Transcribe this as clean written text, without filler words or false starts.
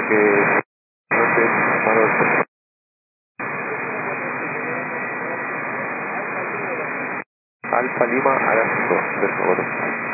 que no te he tomado el teléfono. Alfa Lima a las 5, por favor.